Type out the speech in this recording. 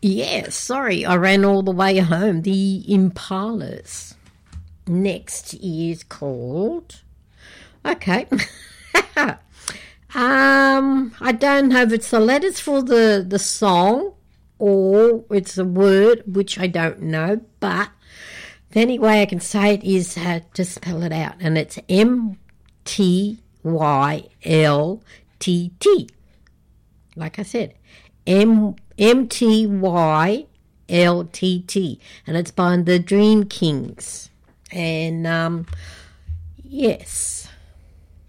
Yeah, sorry, I ran all the way home. The Impalas. Next is called... Okay. I don't know if it's the letters for the song or it's a word which I don't know, but the only way I can say it is to spell it out, and it's MTYLTT. Like I said, MTYLTT, and it's by the Dream Kings. And yes.